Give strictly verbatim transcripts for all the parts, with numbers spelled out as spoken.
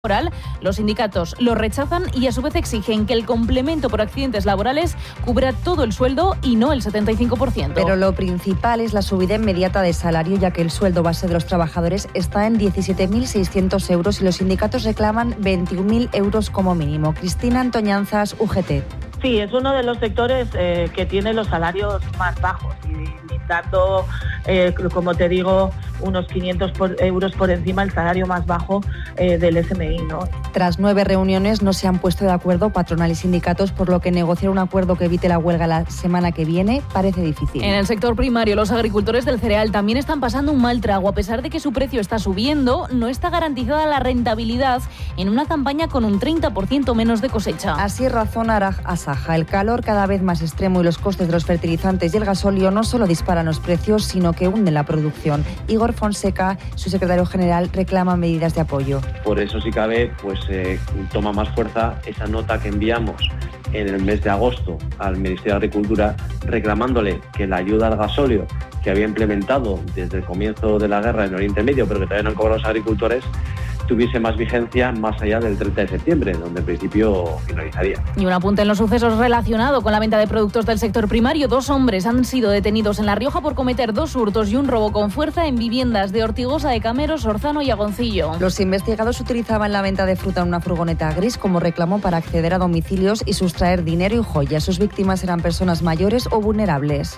laboral, los sindicatos lo rechazan y a su vez exigen que el complemento por accidentes laborales cubra todo el sueldo y no el setenta y cinco por ciento. Pero lo principal es la subida inmediata de salario, ya que el sueldo base de los trabajadores está en diecisiete mil seiscientos euros y los sindicatos reclaman veintiún mil euros como mínimo. Cristina Antoñanzas, U G T. Sí, es uno de los sectores eh, que tiene los salarios más bajos y dando, eh, como te digo, unos quinientos por, euros por encima el salario más bajo eh, del S M I, ¿no? Tras nueve reuniones no se han puesto de acuerdo patronal y sindicatos, por lo que negociar un acuerdo que evite la huelga la semana que viene parece difícil. En el sector primario, los agricultores del cereal también están pasando un mal trago. A pesar de que su precio está subiendo, no está garantizada la rentabilidad en una campaña con un treinta por ciento menos de cosecha. Así razona Araj Asaja. El calor cada vez más extremo y los costes de los fertilizantes y el gasóleo no solo disparan los precios, sino que hunden la producción. Igor Fonseca, su secretario general, reclama medidas de apoyo. Por eso, si cabe, pues eh, toma más fuerza esa nota que enviamos en el mes de agosto al Ministerio de Agricultura reclamándole que la ayuda al gasóleo que había implementado desde el comienzo de la guerra en Oriente Medio, pero que todavía no han cobrado los agricultores, tuviese más vigencia más allá del treinta de septiembre, donde en principio finalizaría. Y un apunte en los sucesos relacionado con la venta de productos del sector primario. Dos hombres han sido detenidos en La Rioja por cometer dos hurtos y un robo con fuerza en viviendas de Ortigosa de Cameros, Orzano y Agoncillo. Los investigados utilizaban la venta de fruta en una furgoneta gris como reclamo para acceder a domicilios y sustraer dinero y joyas. Sus víctimas eran personas mayores o vulnerables.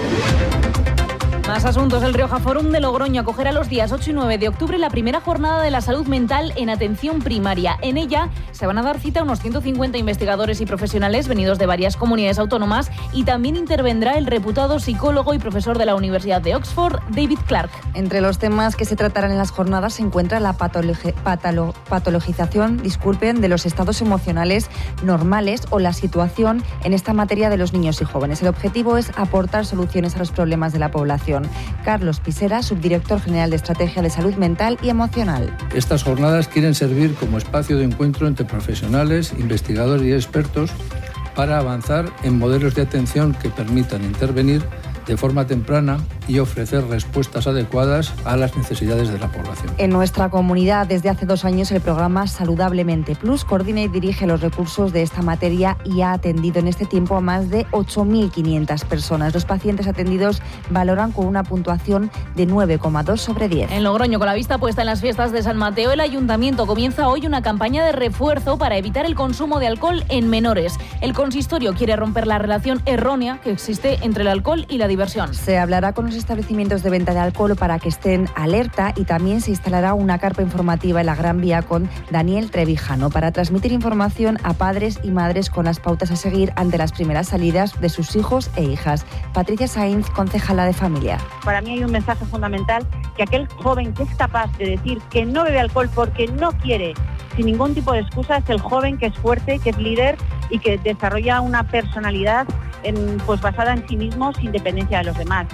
Más asuntos. El Rioja Forum de Logroño acogerá los días ocho y nueve de octubre la primera jornada de la salud mental en atención primaria. En ella se van a dar cita a unos ciento cincuenta investigadores y profesionales venidos de varias comunidades autónomas y también intervendrá el reputado psicólogo y profesor de la Universidad de Oxford, David Clark. Entre los temas que se tratarán en las jornadas se encuentra la patologi- patolo- patologización disculpen, de los estados emocionales normales o la situación en esta materia de los niños y jóvenes. El objetivo es aportar soluciones a los problemas de la población. Carlos Pisera, subdirector general de Estrategia de Salud Mental y Emocional. Estas jornadas quieren servir como espacio de encuentro entre profesionales, investigadores y expertos para avanzar en modelos de atención que permitan intervenir de forma temprana y ofrecer respuestas adecuadas a las necesidades de la población. En nuestra comunidad, desde hace dos años, el programa Saludablemente Plus coordina y dirige los recursos de esta materia y ha atendido en este tiempo a más de ocho mil quinientas personas. Los pacientes atendidos valoran con una puntuación de nueve coma dos sobre diez. En Logroño, con la vista puesta en las fiestas de San Mateo, el Ayuntamiento comienza hoy una campaña de refuerzo para evitar el consumo de alcohol en menores. El consistorio quiere romper la relación errónea que existe entre el alcohol y la diversión. Se hablará con los establecimientos de venta de alcohol para que estén alerta y también se instalará una carpa informativa en la Gran Vía con Daniel Trevijano para transmitir información a padres y madres con las pautas a seguir ante las primeras salidas de sus hijos e hijas. Patricia Sainz, concejala de familia. Para mí hay un mensaje fundamental, que aquel joven que es capaz de decir que no bebe alcohol porque no quiere, sin ningún tipo de excusa, es el joven que es fuerte, que es líder y que desarrolla una personalidad en, pues basada en sí mismo, sin dependencia de los demás.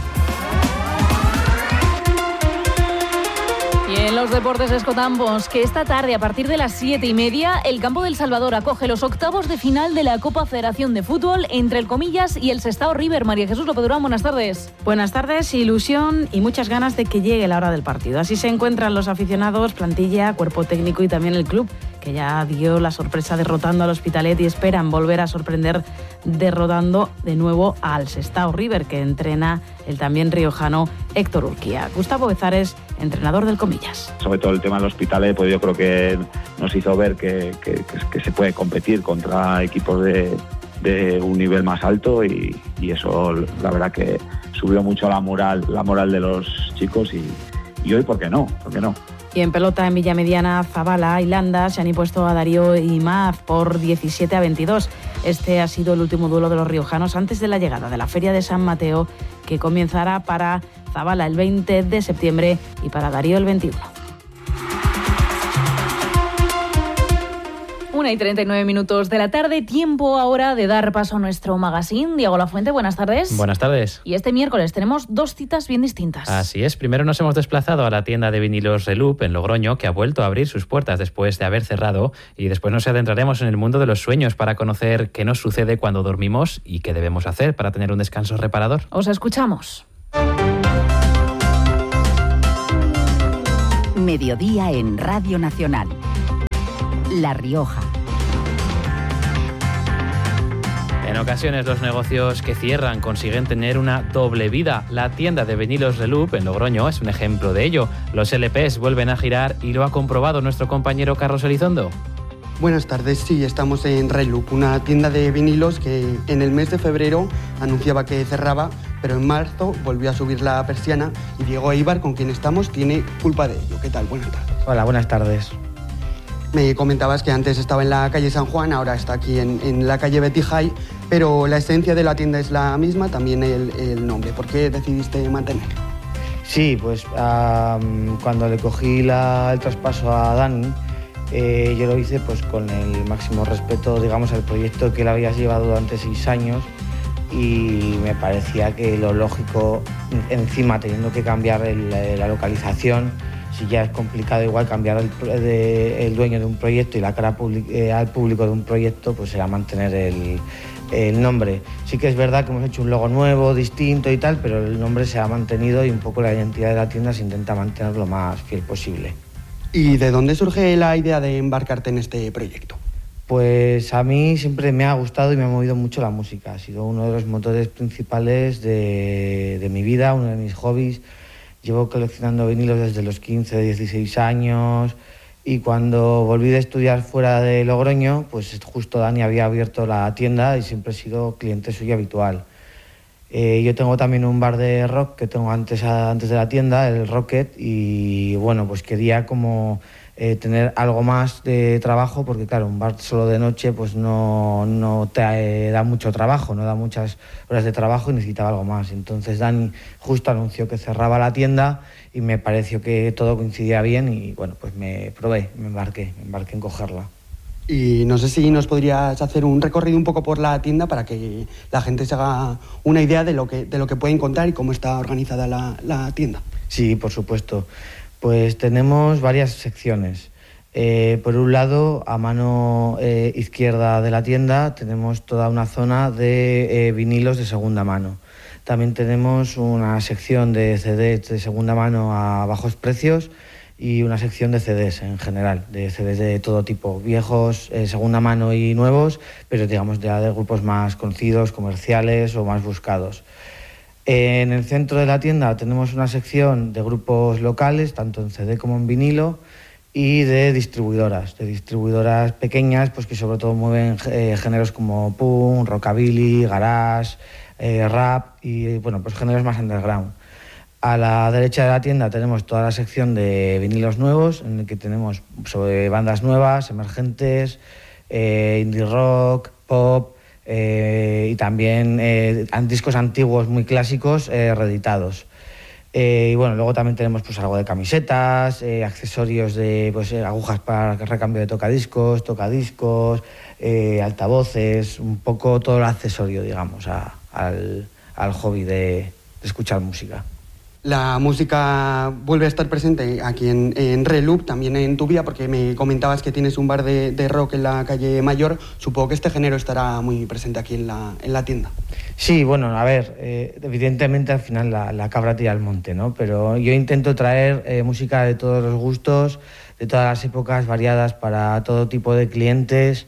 Y en los deportes escotambos, que esta tarde a partir de las siete y media el Campo del Salvador acoge los octavos de final de la Copa Federación de Fútbol entre el Comillas y el Sestao River. María Jesús López Durán, buenas tardes. Buenas tardes, ilusión y muchas ganas de que llegue la hora del partido. Así se encuentran los aficionados, plantilla, cuerpo técnico y también el club, que ya dio la sorpresa derrotando al Hospitalet y esperan volver a sorprender derrotando de nuevo al Sestao River, que entrena el también riojano Héctor Urquía. Gustavo Bezares, entrenador del Comillas. Sobre todo el tema del Hospitalet, pues yo creo que nos hizo ver que, que, que se puede competir contra equipos de, de un nivel más alto y, y eso la verdad que subió mucho la moral, la moral de los chicos y, y hoy, ¿por qué no? ¿Por qué no? Y en pelota, en Villamediana, Zabala y Landa se han impuesto a Darío y Maz por diecisiete a veintidós. Este ha sido el último duelo de los riojanos antes de la llegada de la Feria de San Mateo, que comenzará para Zabala el veinte de septiembre y para Darío el veintiuno. una y treinta y nueve minutos de la tarde, tiempo ahora de dar paso a nuestro magazine. Diego Lafuente, buenas tardes. Buenas tardes. Y este miércoles tenemos dos citas bien distintas. Así es, primero nos hemos desplazado a la tienda de vinilos Reloop en Logroño, que ha vuelto a abrir sus puertas después de haber cerrado, y después nos adentraremos en el mundo de los sueños para conocer qué nos sucede cuando dormimos y qué debemos hacer para tener un descanso reparador. Os escuchamos. Mediodía en Radio Nacional. La Rioja. En ocasiones los negocios que cierran consiguen tener una doble vida. La tienda de vinilos Reloop en Logroño es un ejemplo de ello. Los L Pes vuelven a girar y lo ha comprobado nuestro compañero Carlos Elizondo. Buenas tardes, sí, estamos en Reloop, una tienda de vinilos que en el mes de febrero anunciaba que cerraba, pero en marzo volvió a subir la persiana y Diego Eibar, con quien estamos, tiene culpa de ello. ¿Qué tal? Buenas tardes. Hola, buenas tardes. Me comentabas que antes estaba en la calle San Juan, ahora está aquí en, en la calle Betty High, pero la esencia de la tienda es la misma, también el, el nombre. ¿Por qué decidiste mantenerlo? Sí, pues um, cuando le cogí la, el traspaso a Dani, eh, yo lo hice pues con el máximo respeto, digamos, al proyecto que él había llevado durante seis años y me parecía que lo lógico, encima teniendo que cambiar el, la localización, si ya es complicado igual cambiar el, de, el dueño de un proyecto y la cara public, eh, al público de un proyecto, pues será mantener el, el nombre. Sí que es verdad que hemos hecho un logo nuevo, distinto y tal, pero el nombre se ha mantenido y un poco la identidad de la tienda se intenta mantener lo más fiel posible. ¿Y de dónde surge la idea de embarcarte en este proyecto? Pues a mí siempre me ha gustado y me ha movido mucho la música. Ha sido uno de los motores principales de, de mi vida, uno de mis hobbies. Llevo coleccionando vinilos desde los quince, dieciséis años y cuando volví de estudiar fuera de Logroño, pues justo Dani había abierto la tienda y siempre he sido cliente suyo habitual. Eh, yo tengo también un bar de rock que tengo antes, antes de la tienda, el Rocket, y bueno, pues quería como eh, tener algo más de trabajo porque claro, un bar solo de noche pues no, no te eh, da mucho trabajo, no da muchas horas de trabajo y necesitaba algo más. Entonces Dani justo anunció que cerraba la tienda y me pareció que todo coincidía bien y bueno, pues me probé, me embarqué, me embarqué en cogerla. Y no sé si nos podrías hacer un recorrido un poco por la tienda para que la gente se haga una idea de lo que, de lo que puede encontrar y cómo está organizada la, la tienda. Sí, por supuesto. Pues tenemos varias secciones. Eh, por un lado, a mano eh, izquierda de la tienda tenemos toda una zona de eh, vinilos de segunda mano. También tenemos una sección de C Ds de segunda mano a bajos precios y una sección de C Ds en general, de C Ds de todo tipo, viejos, eh, segunda mano y nuevos, pero digamos ya de grupos más conocidos, comerciales o más buscados. En el centro de la tienda tenemos una sección de grupos locales, tanto en C D como en vinilo, y de distribuidoras, de distribuidoras pequeñas, pues que sobre todo mueven eh, géneros como punk, rockabilly, garage, eh, rap y bueno, pues géneros más underground. A la derecha de la tienda tenemos toda la sección de vinilos nuevos, en el que tenemos sobre bandas nuevas, emergentes, eh, indie rock, pop, eh, y también eh, discos antiguos muy clásicos eh, reeditados. Eh, y bueno, luego también tenemos pues algo de camisetas, eh, accesorios de pues, eh, agujas para recambio de tocadiscos, tocadiscos, eh, altavoces, un poco todo el accesorio, digamos, a, al, al hobby de, de escuchar música. La música vuelve a estar presente aquí en, en Reloop, también en tu vida, porque me comentabas que tienes un bar de, de rock en la calle Mayor. Supongo que este género estará muy presente aquí en la, en la tienda. Sí, bueno, a ver, eh, evidentemente al final la, la cabra tira al monte, ¿no? Pero yo intento traer eh, música de todos los gustos, de todas las épocas, variadas para todo tipo de clientes.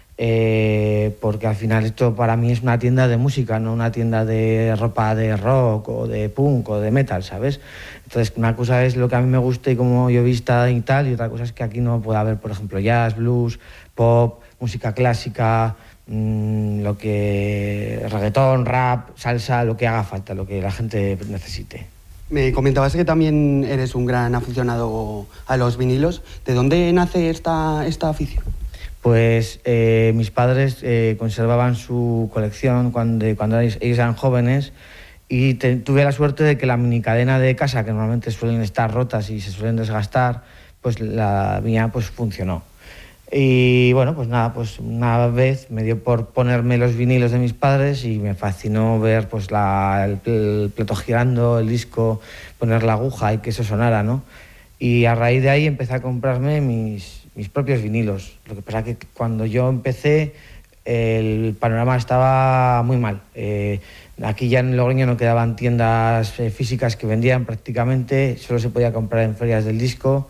Eh, porque al final esto para mí es una tienda de música, no una tienda de ropa de rock o de punk o de metal, ¿sabes? Entonces una cosa es lo que a mí me gusta y cómo yo vista y tal, y otra cosa es que aquí no puede haber, por ejemplo, jazz, blues, pop, música clásica, mmm, lo que reggaetón, rap, salsa, lo que haga falta, lo que la gente necesite. Me comentabas que también eres un gran aficionado a los vinilos. ¿De dónde nace esta, esta afición? Pues eh, mis padres eh, conservaban su colección cuando, cuando ellos eran jóvenes y te, tuve la suerte de que la minicadena de casa, que normalmente suelen estar rotas y se suelen desgastar, pues la mía pues funcionó. Y bueno, pues nada, pues una vez me dio por ponerme los vinilos de mis padres y me fascinó ver pues la, el, el plato girando, el disco, poner la aguja y que eso sonara, ¿no? Y a raíz de ahí empecé a comprarme mis... mis propios vinilos. Lo que pasa es que cuando yo empecé el panorama estaba muy mal. Eh, aquí ya en Logroño no quedaban tiendas eh, físicas que vendían prácticamente, solo se podía comprar en ferias del disco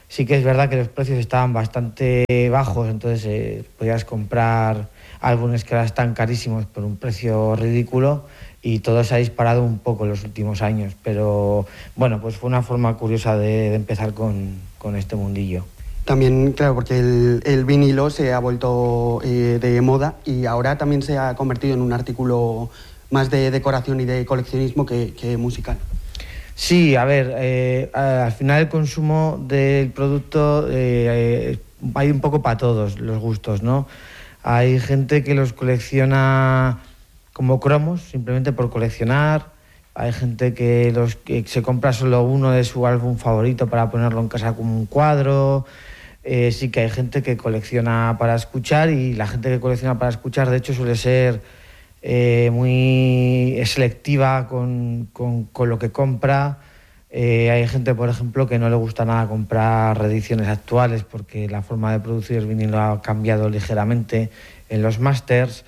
Sí que es verdad que los precios estaban bastante bajos, entonces eh, podías comprar álbumes que ahora están carísimos por un precio ridículo y todo se ha disparado un poco en los últimos años. Pero bueno, pues fue una forma curiosa de, de empezar con, con este mundillo. También, claro, porque el, el vinilo se ha vuelto eh, de moda y ahora también se ha convertido en un artículo más de decoración y de coleccionismo que, que musical. Sí, a ver, eh, al final el consumo del producto eh, hay un poco para todos los gustos, ¿no? Hay gente que los colecciona como cromos, simplemente por coleccionar. Hay gente que, los, que se compra solo uno de su álbum favorito para ponerlo en casa como un cuadro. Eh, sí que hay gente que colecciona para escuchar y la gente que colecciona para escuchar, de hecho, suele ser eh, muy selectiva con, con, con lo que compra. Eh, hay gente, por ejemplo, que no le gusta nada comprar reediciones actuales porque la forma de producir el vinilo ha cambiado ligeramente en los masters.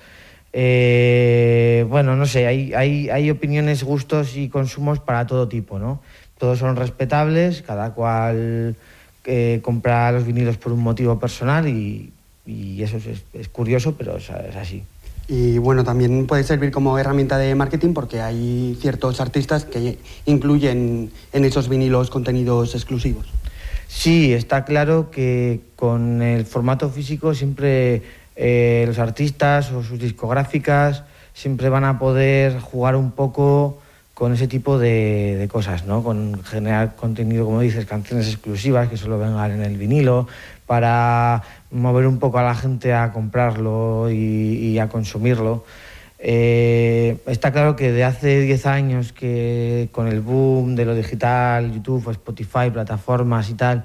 Eh, bueno, no sé, hay, hay, hay opiniones, gustos y consumos para todo tipo, ¿no? Todos son respetables, cada cual eh, compra los vinilos por un motivo personal y, y eso es, es curioso, pero es, es así. Y bueno, también puede servir como herramienta de marketing porque hay ciertos artistas que incluyen en esos vinilos contenidos exclusivos. Sí, está claro que con el formato físico siempre eh, los artistas o sus discográficas siempre van a poder jugar un poco con ese tipo de, de cosas, ¿no? Con generar contenido, como dices, canciones exclusivas que solo vengan en el vinilo, para mover un poco a la gente a comprarlo y, y a consumirlo. Eh, está claro que de hace diez años que con el boom de lo digital, YouTube, Spotify, plataformas y tal,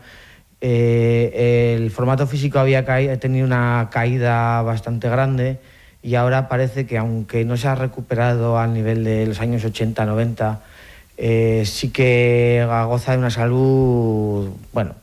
eh, el formato físico había caído, tenido una caída bastante grande y ahora parece que aunque no se ha recuperado al nivel de los años ochenta, noventa, eh, sí que goza de una salud, bueno,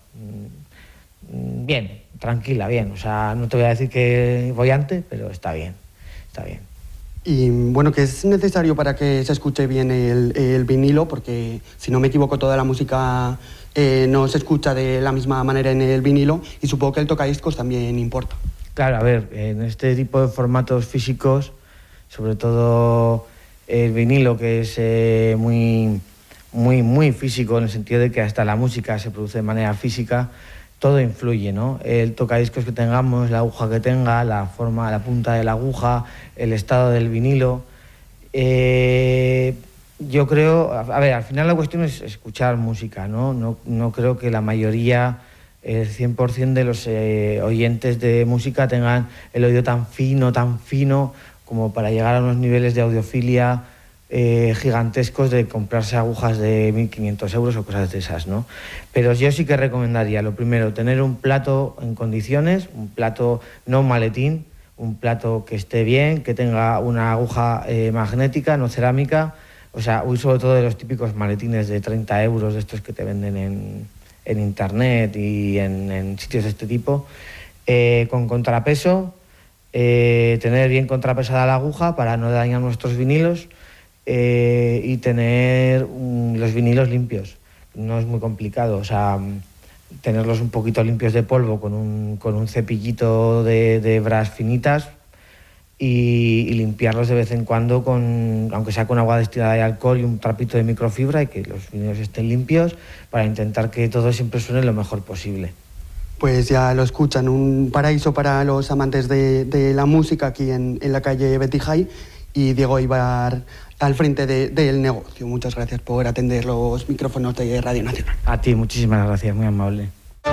bien, tranquila, bien. O sea, no te voy a decir que boyante, pero está bien, está bien. Y bueno, que es necesario para que se escuche bien el, el vinilo, porque si no me equivoco toda la música eh, no se escucha de la misma manera en el vinilo y supongo que el tocadiscos también importa. Claro, a ver, en este tipo de formatos físicos, sobre todo el vinilo, que es eh, muy, muy, muy físico en el sentido de que hasta la música se produce de manera física, todo influye, ¿no? El tocadiscos que tengamos, la aguja que tenga, la forma, la punta de la aguja, el estado del vinilo. Eh, yo creo, a ver, al final la cuestión es escuchar música, ¿no? No, no creo que la mayoría, el cien por ciento de los eh, oyentes de música tengan el oído tan fino, tan fino, como para llegar a unos niveles de audiofilia Eh, gigantescos de comprarse agujas de mil quinientos euros o cosas de esas, ¿no? Pero yo sí que recomendaría, lo primero, tener un plato en condiciones, un plato no un maletín, un plato que esté bien, que tenga una aguja eh, magnética, no cerámica, o sea, uy, sobre todo de los típicos maletines de treinta euros, de estos que te venden en, en internet y en, en sitios de este tipo, eh, con contrapeso, eh, tener bien contrapesada la aguja para no dañar nuestros vinilos. Eh, y tener um, los vinilos limpios. No es muy complicado, o sea, tenerlos un poquito limpios de polvo con un, con un cepillito de, de hebras finitas y, y limpiarlos de vez en cuando, con, aunque sea con agua destilada y alcohol y un trapito de microfibra, y que los vinilos estén limpios para intentar que todo siempre suene lo mejor posible. Pues ya lo escuchan, un paraíso para los amantes de, de la música aquí en, en la calle Betty High, y Diego Ibar al frente de, del negocio. Muchas gracias por atender los micrófonos de Radio Nacional. A ti, muchísimas gracias, muy amable.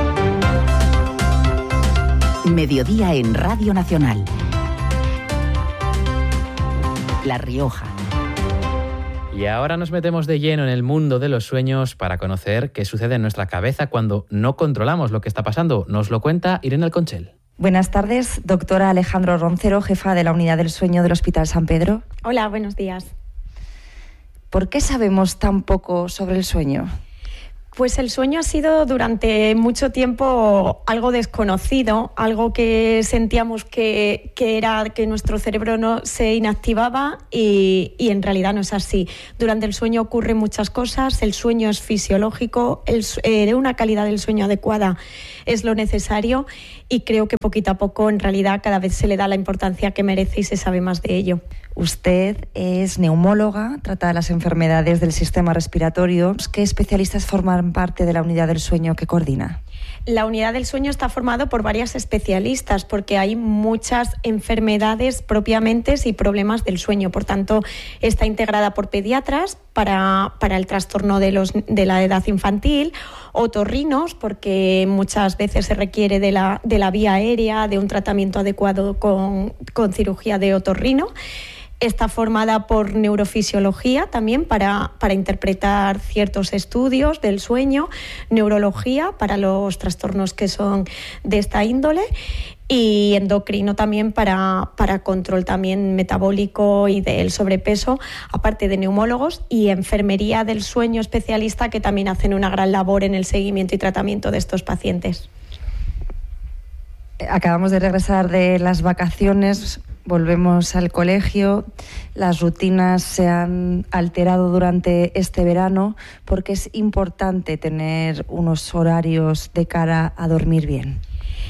Mediodía en Radio Nacional. La Rioja. Y ahora nos metemos de lleno en el mundo de los sueños para conocer qué sucede en nuestra cabeza cuando no controlamos lo que está pasando. Nos lo cuenta Irene Alconchel. Buenas tardes, doctora Alejandro Roncero, jefa de la Unidad del Sueño del Hospital San Pedro. Hola, buenos días. ¿Por qué sabemos tan poco sobre el sueño? Pues el sueño ha sido durante mucho tiempo algo desconocido, algo que sentíamos que, que era que nuestro cerebro no se inactivaba y, y en realidad no es así. Durante el sueño ocurren muchas cosas, el sueño es fisiológico, el, eh, una calidad del sueño adecuada es lo necesario y creo que poquito a poco en realidad cada vez se le da la importancia que merece y se sabe más de ello. Usted es neumóloga, trata las enfermedades del sistema respiratorio. ¿Qué especialistas forman parte de la unidad del sueño que coordina? La unidad del sueño está formado por varias especialistas porque hay muchas enfermedades propiamente y problemas del sueño. Por tanto, está integrada por pediatras para, para el trastorno de, los, de la edad infantil, otorrinos porque muchas veces se requiere de la, de la vía aérea, de un tratamiento adecuado con, con cirugía de otorrino. Está formada por neurofisiología también para, para interpretar ciertos estudios del sueño, neurología para los trastornos que son de esta índole y endocrino también para, para control también metabólico y del sobrepeso, aparte de neumólogos, y enfermería del sueño especialista que también hacen una gran labor en el seguimiento y tratamiento de estos pacientes. Acabamos de regresar de las vacaciones. Volvemos al colegio, las rutinas se han alterado durante este verano porque es importante tener unos horarios de cara a dormir bien.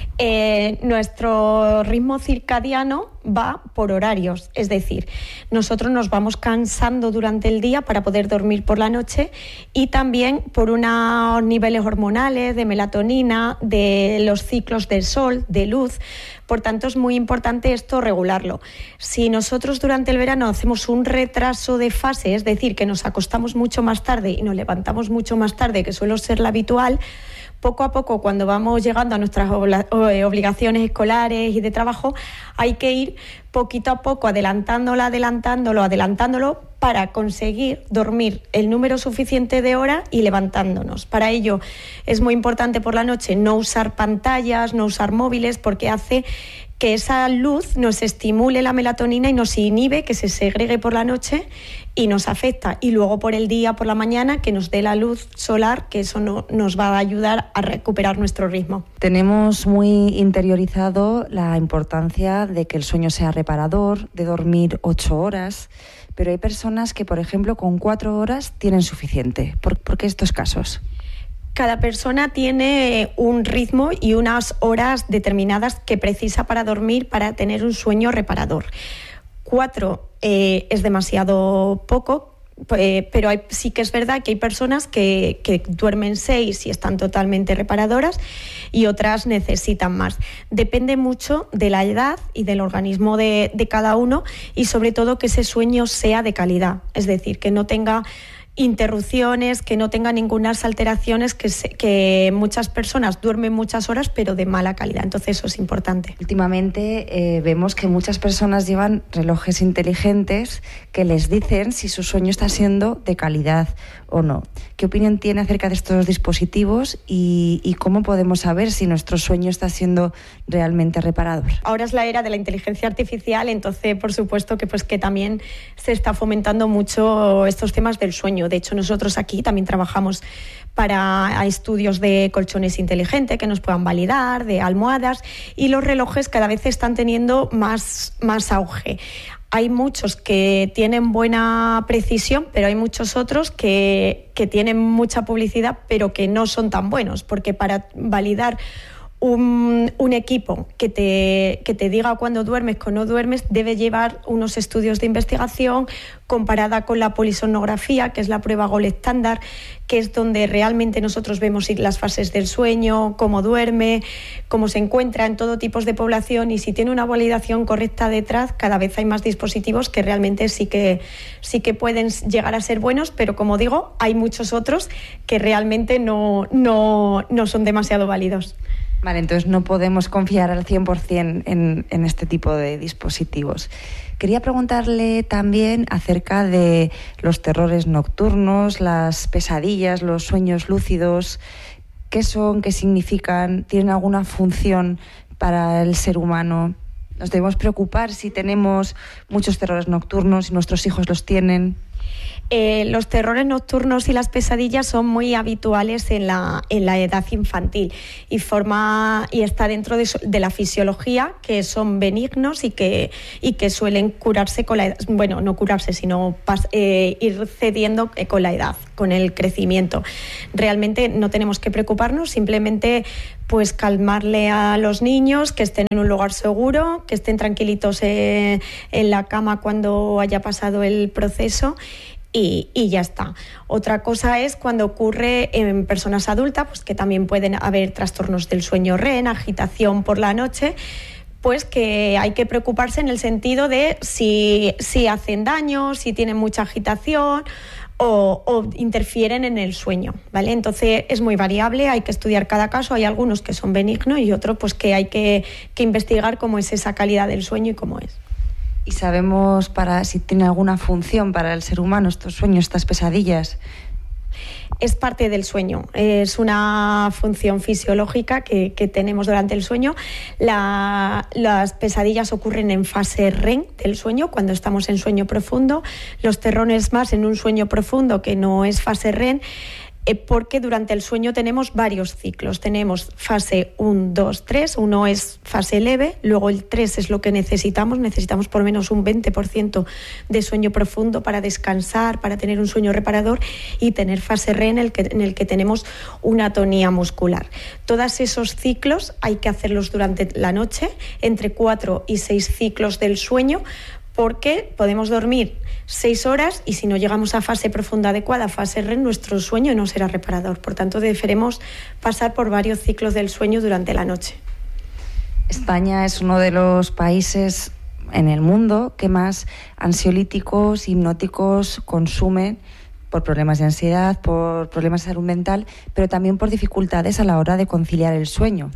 Eh, nuestro ritmo circadiano va por horarios, es decir, nosotros nos vamos cansando durante el día para poder dormir por la noche y también por unos niveles hormonales de melatonina, de los ciclos del sol, de luz. Por tanto, es muy importante esto regularlo. Si nosotros durante el verano hacemos un retraso de fase, es decir, que nos acostamos mucho más tarde y nos levantamos mucho más tarde, que suele ser la habitual, poco a poco, cuando vamos llegando a nuestras obligaciones escolares y de trabajo, hay que ir poquito a poco adelantándolo, adelantándolo, adelantándolo para conseguir dormir el número suficiente de horas y levantándonos. Para ello es muy importante por la noche no usar pantallas, no usar móviles, porque hace que esa luz nos estimule la melatonina y nos inhibe que se segregue por la noche y nos afecta. Y luego por el día, por la mañana, que nos dé la luz solar, que eso no, nos va a ayudar a recuperar nuestro ritmo. Tenemos muy interiorizado la importancia de que el sueño sea reparador, de dormir ocho horas, pero hay personas que, por ejemplo, con cuatro horas tienen suficiente. ¿Por, por qué estos casos? Cada persona tiene un ritmo y unas horas determinadas que precisa para dormir, para tener un sueño reparador. Cuatro eh, es demasiado poco, eh, pero hay, sí que es verdad que hay personas que, que duermen seis y están totalmente reparadoras y otras necesitan más. Depende mucho de la edad y del organismo de, de cada uno y sobre todo que ese sueño sea de calidad, es decir, que no tenga interrupciones, que no tenga ninguna alteraciones, que, se, que muchas personas duermen muchas horas pero de mala calidad, entonces eso es importante. Últimamente eh, vemos que muchas personas llevan relojes inteligentes que les dicen si su sueño está siendo de calidad o no. ¿Qué opinión tiene acerca de estos dispositivos y, y cómo podemos saber si nuestro sueño está siendo realmente reparador? Ahora es la era de la inteligencia artificial, entonces por supuesto que, pues, que también se está fomentando mucho estos temas del sueño. De hecho, nosotros aquí también trabajamos para estudios de colchones inteligentes que nos puedan validar, de almohadas, y los relojes cada vez están teniendo más, más auge. Hay muchos que tienen buena precisión, pero hay muchos otros que, que tienen mucha publicidad, pero que no son tan buenos, porque para validar Un, un equipo que te, que te diga cuándo duermes, cuándo no duermes, debe llevar unos estudios de investigación comparada con la polisomnografía, que es la prueba Gold estándar, que es donde realmente nosotros vemos las fases del sueño, cómo duerme, cómo se encuentra en todo tipo de población, y si tiene una validación correcta detrás, cada vez hay más dispositivos que realmente sí que, sí que pueden llegar a ser buenos, pero como digo, hay muchos otros que realmente no, no, no son demasiado válidos. Vale, entonces no podemos confiar al cien por ciento en, en este tipo de dispositivos. Quería preguntarle también acerca de los terrores nocturnos, las pesadillas, los sueños lúcidos. ¿Qué son? ¿Qué significan? ¿Tienen alguna función para el ser humano? ¿Nos debemos preocupar si tenemos muchos terrores nocturnos, si nuestros hijos los tienen? Eh, los terrores nocturnos y las pesadillas son muy habituales en la, en la edad infantil y, forma, y está dentro de, de la fisiología, que son benignos y que, y que suelen curarse con la edad. Bueno, no curarse, sino pas, eh, ir cediendo con la edad, con el crecimiento. Realmente no tenemos que preocuparnos, simplemente pues calmarle a los niños, que estén en un lugar seguro, que estén tranquilitos eh, en la cama cuando haya pasado el proceso. Y, y ya está. Otra cosa es cuando ocurre en personas adultas, pues que también pueden haber trastornos del sueño R E M, agitación por la noche, pues que hay que preocuparse en el sentido de si, si hacen daño, si tienen mucha agitación o, o interfieren en el sueño, ¿vale? Entonces es muy variable, hay que estudiar cada caso, hay algunos que son benignos y otros pues que hay que, que investigar cómo es esa calidad del sueño y cómo es. ¿Y sabemos para si tiene alguna función para el ser humano estos sueños, estas pesadillas? Es parte del sueño, es una función fisiológica que, que tenemos durante el sueño. La, las pesadillas ocurren en fase R E M del sueño, cuando estamos en sueño profundo. Los terrores más en un sueño profundo que no es fase R E M, porque durante el sueño tenemos varios ciclos. Tenemos fase uno, dos, tres, uno es fase leve, luego el tres es lo que necesitamos, necesitamos por lo menos un veinte por ciento de sueño profundo para descansar, para tener un sueño reparador, y tener fase R E M en el que, en el que tenemos una atonía muscular. Todos esos ciclos hay que hacerlos durante la noche, entre cuatro y seis ciclos del sueño, porque podemos dormir seis horas y si no llegamos a fase profunda adecuada, fase R E M, nuestro sueño no será reparador. Por tanto, deberemos pasar por varios ciclos del sueño durante la noche. España es uno de los países en el mundo que más ansiolíticos, hipnóticos consumen por problemas de ansiedad, por problemas de salud mental, pero también por dificultades a la hora de conciliar el sueño.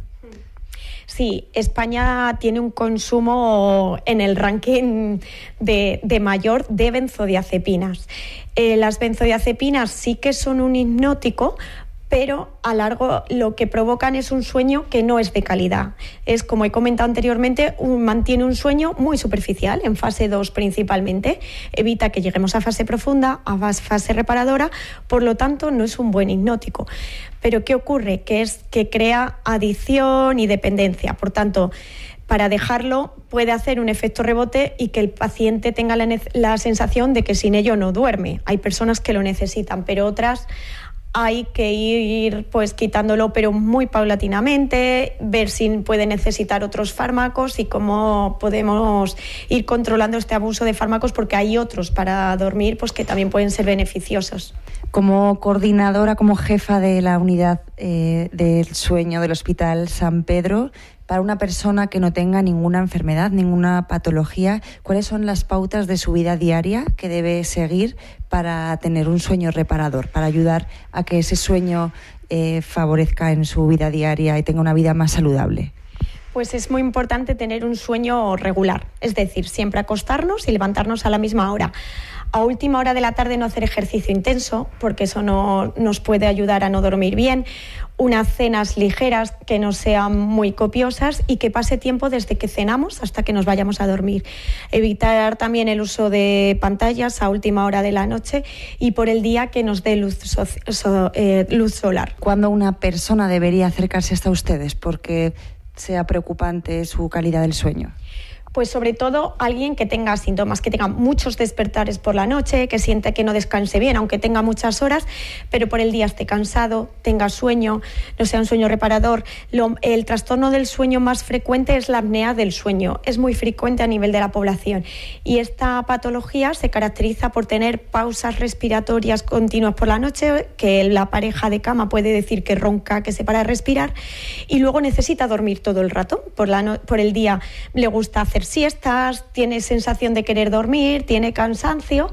Sí, España tiene un consumo en el ranking de, de mayor de benzodiazepinas. Eh, las benzodiazepinas sí que son un hipnótico, pero a largo lo que provocan es un sueño que no es de calidad. Es, como he comentado anteriormente, un, mantiene un sueño muy superficial, en fase dos principalmente. Evita que lleguemos a fase profunda, a fase reparadora, por lo tanto no es un buen hipnótico. Pero ¿qué ocurre? Que es que crea adicción y dependencia. Por tanto, para dejarlo puede hacer un efecto rebote y que el paciente tenga la, la sensación de que sin ello no duerme. Hay personas que lo necesitan, pero otras hay que ir pues quitándolo, pero muy paulatinamente, ver si puede necesitar otros fármacos y cómo podemos ir controlando este abuso de fármacos, porque hay otros para dormir pues que también pueden ser beneficiosos. Como coordinadora, como jefa de la unidad eh, del sueño del Hospital San Pedro, para una persona que no tenga ninguna enfermedad, ninguna patología, ¿cuáles son las pautas de su vida diaria que debe seguir para tener un sueño reparador, para ayudar a que ese sueño eh, favorezca en su vida diaria y tenga una vida más saludable? Pues es muy importante tener un sueño regular, es decir, siempre acostarnos y levantarnos a la misma hora. A última hora de la tarde no hacer ejercicio intenso, porque eso no nos puede ayudar a no dormir bien. Unas cenas ligeras que no sean muy copiosas y que pase tiempo desde que cenamos hasta que nos vayamos a dormir. Evitar también el uso de pantallas a última hora de la noche y por el día que nos dé luz, so, so, eh, luz solar. ¿Cuándo una persona debería acercarse hasta ustedes porque sea preocupante su calidad del sueño? Pues sobre todo alguien que tenga síntomas, que tenga muchos despertares por la noche, que siente que no descanse bien, aunque tenga muchas horas, pero por el día esté cansado, tenga sueño, no sea un sueño reparador. Lo, el trastorno del sueño más frecuente es la apnea del sueño, es muy frecuente a nivel de la población y esta patología se caracteriza por tener pausas respiratorias continuas por la noche, que la pareja de cama puede decir que ronca, que se para de respirar y luego necesita dormir todo el rato. Por, la no, por el día le gusta hacer siestas, tiene sensación de querer dormir, tiene cansancio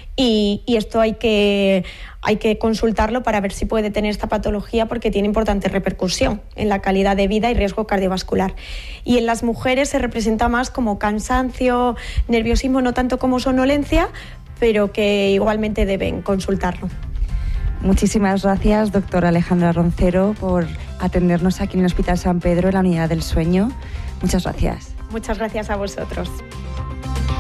y, y esto hay que, hay que consultarlo para ver si puede tener esta patología porque tiene importante repercusión en la calidad de vida y riesgo cardiovascular. Y en las mujeres se representa más como cansancio, nerviosismo, no tanto como somnolencia, pero que igualmente deben consultarlo. Muchísimas gracias, doctora Alejandra Roncero, por atendernos aquí en el Hospital San Pedro, en la unidad del sueño. Muchas gracias. Muchas gracias a vosotros.